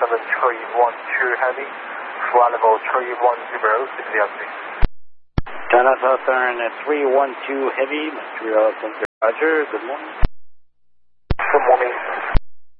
312 Heavy, Swallow 310, Montreal Center. China Southern 312 Heavy, Montreal Center. Roger, good morning. Good morning,